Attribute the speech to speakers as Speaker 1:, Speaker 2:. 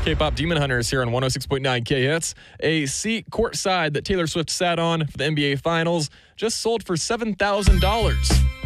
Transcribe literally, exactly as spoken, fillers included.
Speaker 1: K-pop Demon Hunters here on one oh six point nine K-Hits. A seat courtside that Taylor Swift sat on for the N B A Finals just sold for seven thousand dollars.